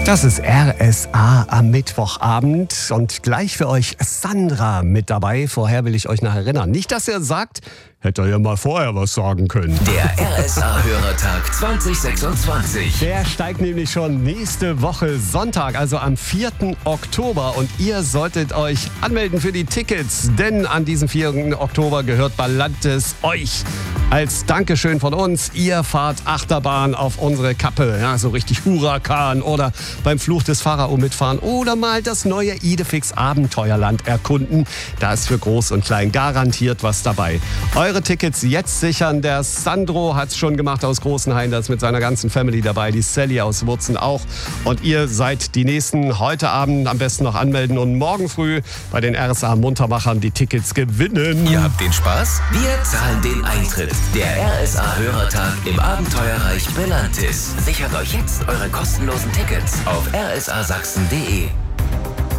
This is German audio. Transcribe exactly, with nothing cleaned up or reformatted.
Das ist R S A am Mittwochabend und gleich für euch Sandra mit dabei. Vorher will ich euch noch erinnern, nicht, dass ihr sagt, hätte er ja mal vorher was sagen können. Der R S A-Hörertag zwanzig sechsundzwanzig. Der steigt nämlich schon nächste Woche Sonntag, also am vierten Oktober. Und ihr solltet euch anmelden für die Tickets, denn an diesem vierten Oktober gehört Ballantes euch. Als Dankeschön von uns, ihr fahrt Achterbahn auf unsere Kappe, ja, so richtig Huracan oder beim Fluch des Pharao mitfahren oder mal das neue Idefix Abenteuerland erkunden. Da ist für Groß und Klein garantiert was dabei. Eure Tickets jetzt sichern. Der Sandro hat es schon gemacht aus Großenhain, da ist mit seiner ganzen Family dabei, die Sally aus Wurzen auch. Und ihr seid die Nächsten. Heute Abend am besten noch anmelden und morgen früh bei den R S A Muntermachern die Tickets gewinnen. Ihr habt den Spaß? Wir zahlen den Eintritt. Der R S A-Hörertag im Abenteuerreich Belantis. Sichert euch jetzt eure kostenlosen Tickets auf r s a sachsen punkt d e.